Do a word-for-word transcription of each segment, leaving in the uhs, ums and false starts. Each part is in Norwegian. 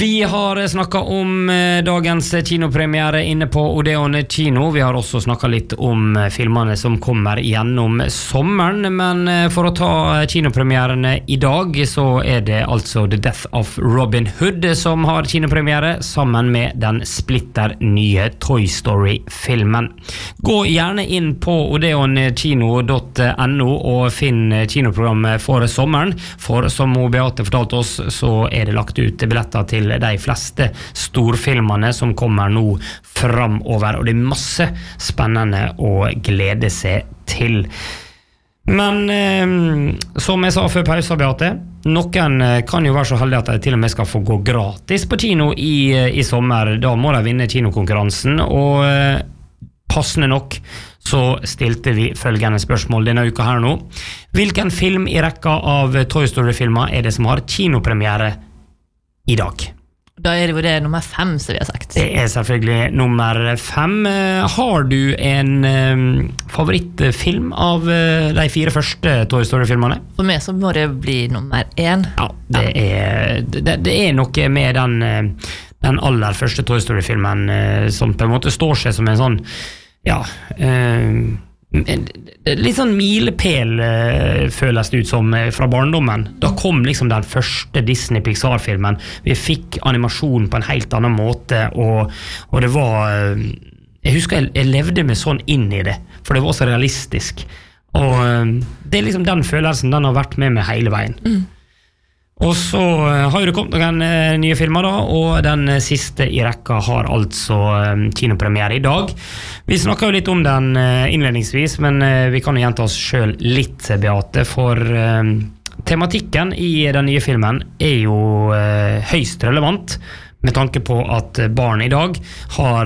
Vi har snakket om dagens kinopremiere inne på Odeon kino. Vi har også snakket litt om filmene som kommer gjennom sommeren, men for å ta kinopremierene i dag så er det altså The Death of Robin Hood som har kinopremiere sammen med den splitter nye Toy Story-filmen. Gå gjerne inn på odeon kino punktum no og finn kinoprogrammet for sommeren, for som Beate fortalte oss så er det lagt ut billetter til de fleste storfilmene som kommer nå fremover, og det er masse spennende å glede seg til. Men eh, som jeg sa før pausa, Beate, noen kan jo være så heldige at de til og med skal få gå gratis på kino i, i sommer. Da må de vinne kinokonkurransen, og eh, passende nok så stilte vi følgende spørsmål denne uka her nå. Hvilken film i rekka av Toy Story-filmer er det som har kinopremiere i dag? Da er det jo det nummer fem, som vi har sagt. Det er selvfølgelig nummer fem. Har du en um, favorittfilm av uh, de fire første Toy Story-filmene? For meg så må det bli nummer én. Ja, det er, det, det er noe med den, uh, den aller første Toy Story-filmen uh, som på en måte står seg som en sånn, ja... Uh, litt sånn milepæl føles det ut som fra barndommen. Da kom liksom den første Disney-Pixar-filmen. Vi fikk animasjon på en helt annen måte, og, og det var jeg husker jeg, jeg levde med sånn inn i det, for det var så realistisk, og det er liksom den følelsen den har vært med meg hele veien. mm. Og så har jo det kommet noen nye filmer da, og den siste i rekka har altså kinopremiere i dag. Vi snakket jo litt om den innledningsvis, men vi kan jo gjenta oss selv litt, Beate, for tematikken i den nye filmen er jo høyst relevant, med tanke på at barn i dag har,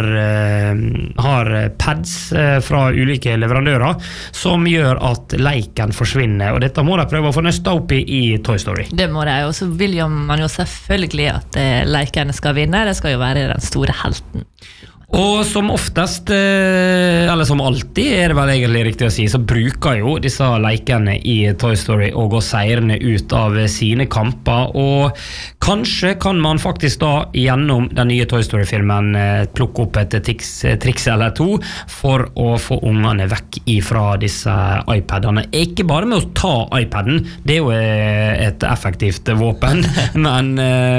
har pads fra ulike leverandører som gjør at leiken forsvinner, og dette må de prøve å få nøsta opp i i Toy Story. Det må de, og så vil jo man jo selvfølgelig at leikene skal vinne. Det skal jo være den store helten. Og som oftest, eller som alltid er det vel egentlig riktig å si, så bruker jo disse leikene i Toy Story å gå seirende ut av sine kamper, og kanskje kan man faktisk da gjennom den nye Toy Story-filmen plukke opp et triks, triks eller to for å få ungene vekk ifra disse iPadene. Ikke bare med å ta iPaden, det er jo et effektivt våpen, men,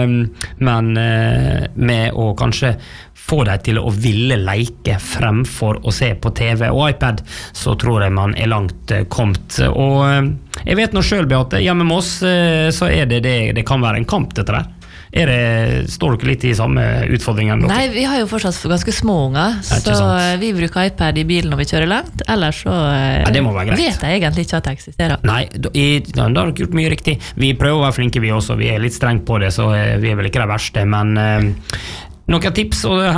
men med å kanskje få deg til å ville leke fremfor å se på T V og iPad, så tror jeg man er langt kommet. Og jeg vet nå selv, Beate, hjemme med oss så er det det, det kan være en kamp dette der. Er det, står dere litt i samme utfordringen? Dere? Nei, vi har jo fortsatt ganske små unger, så vi bruker iPad i bilen når vi kjører langt, ellers så ja, vet jeg egentlig ikke at det eksisterer. Nei, da, i, da har dere gjort mye riktig. Vi prøver å være flinke vi også, vi er litt strengt på det, så vi er vel ikke det verste, men eh, noen tips og